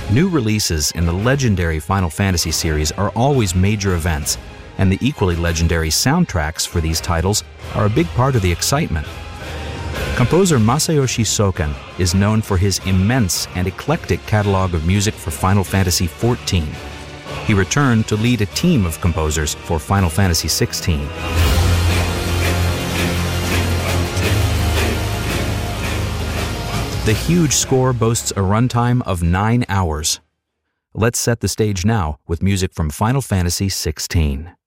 New releases in the legendary Final Fantasy series are always major events, and the equally legendary soundtracks for these titles are a big part of the excitement. Composer Masayoshi Soken is known for his immense and eclectic catalog of music for Final Fantasy XIV. He returned to lead a team of composers for Final Fantasy XVI. The huge score boasts a runtime of 9 hours. Let's set the stage now with music from Final Fantasy XVI.